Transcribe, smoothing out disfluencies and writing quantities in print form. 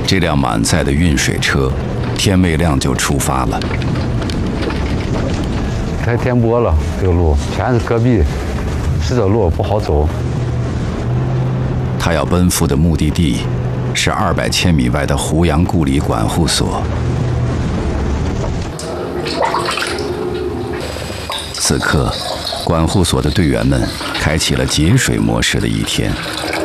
这辆满载的运水车，天未亮就出发了。 太颠簸了，这个路全是戈壁，石头路不好走。 他要奔赴的目的地是200千米外的胡杨故里管护所。此刻，管护所的队员们开启了节水模式的一天。